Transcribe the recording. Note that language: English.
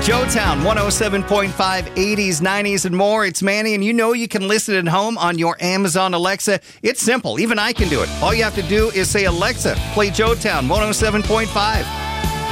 Joetown 107.5, 80s, 90s, and more. It's Manny, and you know you can listen at home on your Amazon Alexa. It's simple. Even I can do it. All you have to do is say, Alexa, play Joetown 107.5.